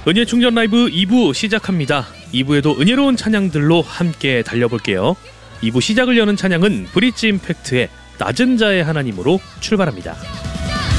은혜 충전 라이브 2부 시작합니다. 2부에도 은혜로운 찬양들로 함께 달려볼게요. 2부 시작을 여는 찬양은 브릿지 임팩트의 낮은 자의 하나님으로 출발합니다.